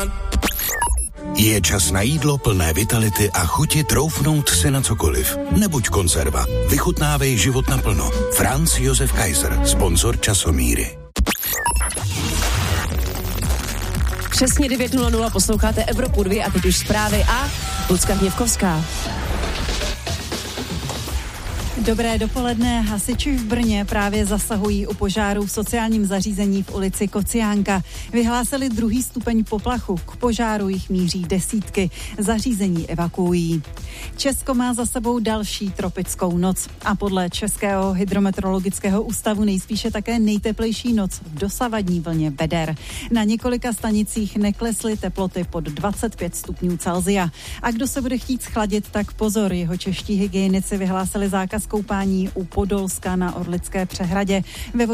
Je čas na jídlo plné vitality a chuti troufnout si na cokoliv. Nebuď konzerva. Vychutnávej život naplno. Franz Josef Kaiser, sponzor Časomíry. Přesně 9:00 posloucháte Evropu 2 a teď už zprávy a Lucka Hněvkovská. Dobré dopoledne. Hasiči v Brně právě zasahují u požáru v sociálním zařízení v ulici Kociánka. Vyhlásili 2. stupeň poplachu. K požáru jich míří desítky. Zařízení evakuují. Česko má za sebou další tropickou noc a podle Českého hydrometeorologického ústavu nejspíše také nejteplejší noc v dosavadní vlně veder. Na několika stanicích neklesly teploty pod 25 stupňů Celsia. A kdo se bude chtít schladit, tak pozor, jeho čeští hygienici vyhlásili zákaz koupání u Podolska na Orlické přehradě. Ve